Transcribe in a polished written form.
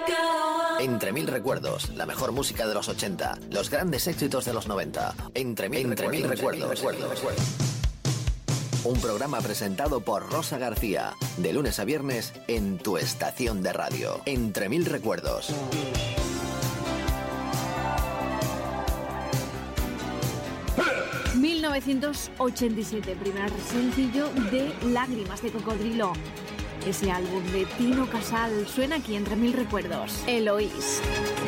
Entre mil recuerdos, la mejor música de los 80, los grandes éxitos de los 90. Entre mil recuerdos. Un programa presentado por Rosa García, de lunes a viernes en tu estación de radio. Entre mil recuerdos. ...1987, primer sencillo de Lágrimas de Cocodrilo. Ese álbum de Tino Casal suena aquí entre mil recuerdos. Eloís.